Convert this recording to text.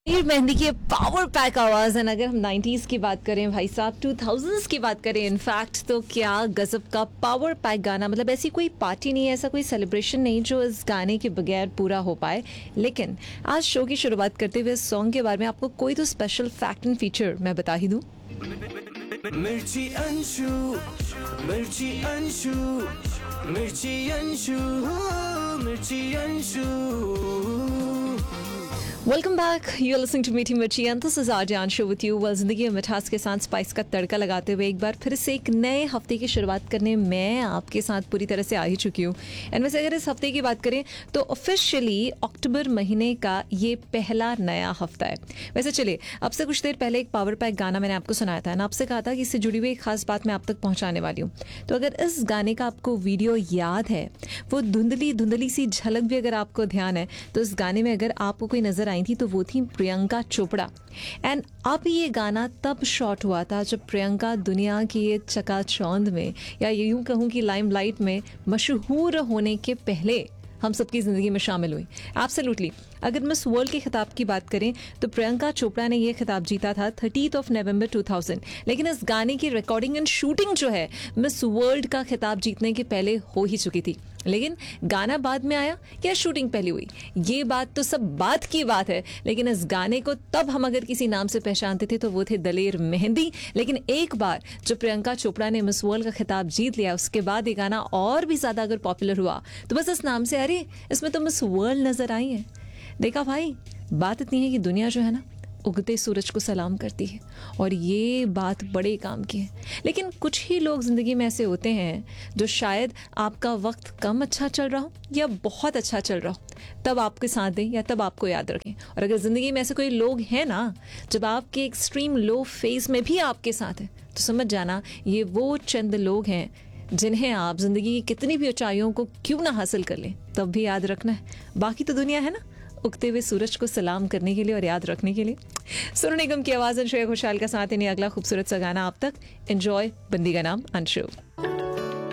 मीर मेहंदी की power pack आवाज है। अगर हम 90s की बात करें भाई साहब, 2000s की बात करें इनफैक्ट, तो क्या गजब का पावर पैक गाना। मतलब ऐसी कोई पार्टी नहीं है, ऐसा कोई सेलिब्रेशन नहीं जो इस गाने के बगैर पूरा हो पाए। लेकिन आज शो की शुरुआत करते हुए इस सॉन्ग के बारे में आपको कोई तो स्पेशल फैक्ट एंड फीचर मैं बता ही दूं। मिर्ची अंशु, मिर्ची अंशु, मिर्ची अंशु, मिर्ची Anshu. Welcome back, you are listening to मीठी मिर्ची and this is RJ Anshu with you. जिंदगी में मिठास के साथ स्पाइस का तड़का लगाते हुए एक बार फिर से एक नए हफ्ते की शुरुआत करने मैं आपके साथ पूरी तरह से आ ही चुकी हूँ। एंड वैसे अगर इस हफ्ते की बात करें तो ऑफिशियली अक्टूबर महीने का ये पहला नया हफ्ता है। वैसे चलिए, अब से कुछ देर पहले एक पावर पैक गाना मैंने आपको सुनाया था ना, आपसे कहा था कि इससे जुड़ी हुई एक खास बात मैं आप तक पहुंचाने वाली हूँ। तो अगर इस गाने का आपको वीडियो याद है, वो धुंधली धुंधली सी झलक भी अगर आपको ध्यान है, तो इस गाने में अगर आपको कोई नजर आई थी तो वो थी प्रियंका चोपड़ा। एंड अब ये गाना तब शॉट हुआ था जब प्रियंका दुनिया की ये चकाचौंध में, या यूं कहूं कि लाइमलाइट में मशहूर होने के पहले हम सबकी जिंदगी में शामिल हुई। एब्सोल्युटली, अगर मिस वर्ल्ड के खिताब की बात करें तो प्रियंका चोपड़ा ने यह खिताब जीता था 30 नवंबर 2000। लेकिन इस गाने की रिकॉर्डिंग एंड शूटिंग जो है मिस वर्ल्ड का खिताब जीतने के पहले हो ही चुकी थी। लेकिन गाना बाद में आया या शूटिंग पहले हुई, ये बात तो सब बात की बात है। लेकिन इस गाने को तब हम अगर किसी नाम से पहचानते थे तो वो थे दलेर मेहंदी। लेकिन एक बार जब प्रियंका चोपड़ा ने मिस वर्ल्ड का खिताब जीत लिया, उसके बाद ये गाना और भी ज्यादा अगर पॉपुलर हुआ तो बस इस नाम से, अरे इसमें तो मिस वर्ल्ड नजर आई है। देखा भाई, बात इतनी है कि दुनिया जो है ना, उगते सूरज को सलाम करती है, और ये बात बड़े काम की है। लेकिन कुछ ही लोग जिंदगी में ऐसे होते हैं जो शायद आपका वक्त कम अच्छा चल रहा हो या बहुत अच्छा चल रहा हो, तब आपके साथ दें या तब आपको याद रखें। और अगर जिंदगी में ऐसे कोई लोग हैं ना, जब आपके एक्सट्रीम लो फेज में भी आपके साथ है, तो समझ जाना ये वो चंद लोग हैं जिन्हें आप जिंदगी की कितनी भी ऊंचाइयों को क्यों ना हासिल कर लें, तब भी याद रखना है। बाकी तो दुनिया है ना, उगते हुए सूरज को सलाम करने के लिए और याद रखने के लिए। सोनू निगम की आवाज, श्रेया घोषाल का साथ, इन्हें अगला खूबसूरत सा गाना आप तक। एंजॉय, बंदी का नाम अंशु।